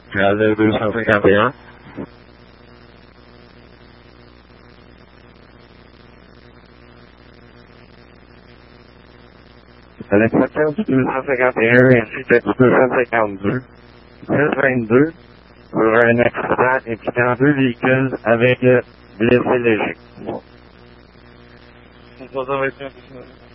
le 251. À l'exception du 251 ainsi que du 252, 1022 pour un accident impliquant deux véhicules avec blessés légers. 321.